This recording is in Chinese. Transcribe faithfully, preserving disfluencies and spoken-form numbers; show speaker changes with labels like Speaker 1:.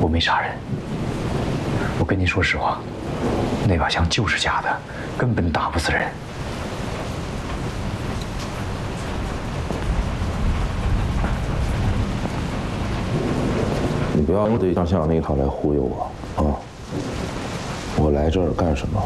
Speaker 1: 我没杀人。我跟您说实话，那把枪就是假的，根本打不死人。
Speaker 2: 你不要用对象像那一套来忽悠我啊！我来这儿干什么？